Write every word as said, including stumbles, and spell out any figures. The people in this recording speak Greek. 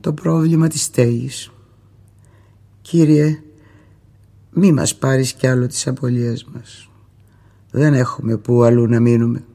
το πρόβλημα της στέγης. Κύριε, μη μας πάρεις κι άλλο τις απολίες μας. Δεν έχουμε που αλλού να μείνουμε.